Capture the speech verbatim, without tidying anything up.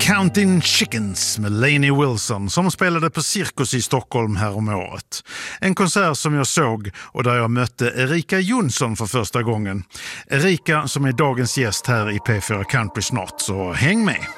Counting Chickens med Lainey Wilson som spelade på Cirkus i Stockholm här om året. En konsert som jag såg och där jag mötte Erika Jonsson för första gången. Erika som är dagens gäst här i P fyra Country snart, så häng med!